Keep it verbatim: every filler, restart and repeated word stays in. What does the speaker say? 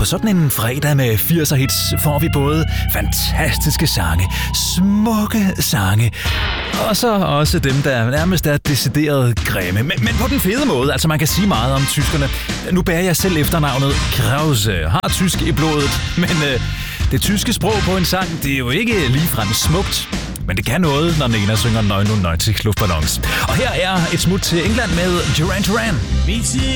på sådan en fredag med firser hits får vi både fantastiske sange, smukke sange, og så også dem, der nærmest er decideret grimme. Men, men på den fede måde, altså man kan sige meget om tyskerne. Nu bærer jeg selv efternavnet Krause, har tysk i blodet, men øh, det tyske sprog på en sang, det er jo ikke ligefrem smukt. Men det kan noget, når Nena synger neunundneunzig Luftballons. Og her er et smut til England med Duran Duran.